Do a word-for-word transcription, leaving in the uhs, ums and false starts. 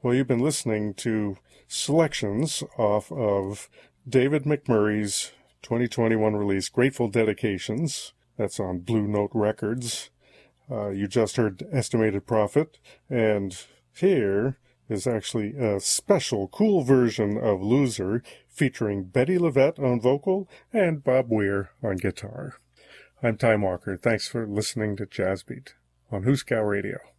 Well, you've been listening to selections off of David McMurray's twenty twenty-one release, Grateful Dedications. That's on Blue Note Records. Uh, you just heard Estimated Profit, and here is actually a special cool version of Loser featuring Betty Levette on vocal and Bob Weir on guitar. I'm Time Walker. Thanks for listening to Jazz Beat on Hooskow Radio.